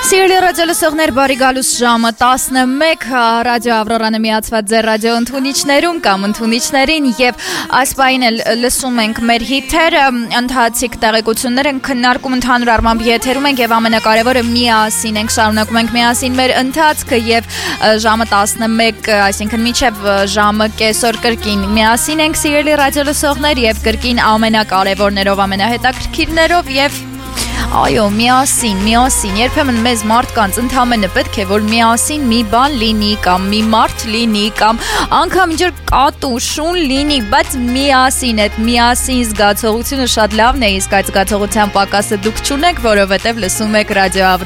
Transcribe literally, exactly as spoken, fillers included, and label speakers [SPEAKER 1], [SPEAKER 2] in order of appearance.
[SPEAKER 1] Սիրելի ռադիոլսողներ, բարի գալուս ժամը տասնմեկ, ռադիո Ավրորանը միացված ձեր ռադիո ընդունիչներում կամ ընդունիչներին եւ այս պահին էլ լսում ենք մեր հիթերը, ընթացիկ տեղեկություններ են քննարկում ընդհանուր առմամբ եթերում ենք եւ ամենակարևորը միասին ենք շարունակում ենք միասին մեր ընթացքը եւ ժամը տասնմեկ, այսինքն մինչեւ ժամը կեսօր կրկին միասին ենք սիրելի ռադիոլսողներ եւ կրկին ամենակարևորներով, ամենահետաքրքիրներով եւ Այո, միասին, միասին, երբեմն մեզ մարդկանց ընդհանրապես պետք է որ միասին մի բան լինի կամ մի մարդ լինի կամ անգամ ինչ որ կատու շուն լինի, բայց միասին այդ միասին զգացողությունը շատ լավն է, իսկ այդ զգացողության պակասը դուք չունեք, որովհետև լսում եք ռադիո